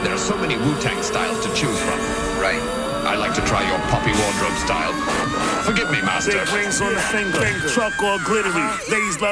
There are so many Wu-Tang styles to choose from. Right. I like to try your Poppy Wardrobe style. Forgive me, master. Big rings on the finger, truck all glittery. Ladies love